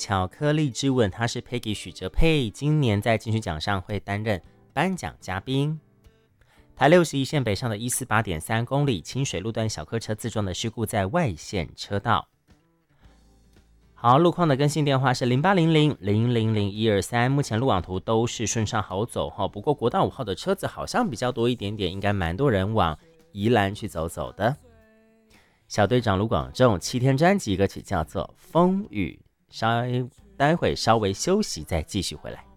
巧克力之吻》，他是 Peggy 许哲佩，今年在金曲奖上会担任颁奖嘉宾。台61线北上的148.3公里清水路段小客车自撞的事故在外线车道。好，路况的更新电话是0800000123，目前路网图都是顺畅好走，不过国道5号的车子好像比较多一点点，应该蛮多人往宜兰去走走的。小队长卢广仲7天专辑歌曲叫做《风雨》，待会稍微休息再继续回来。